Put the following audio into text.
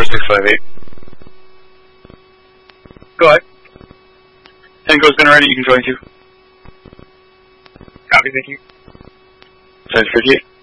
658. Go ahead. Tango's been ready, you can join too. Copy, thank you. 758.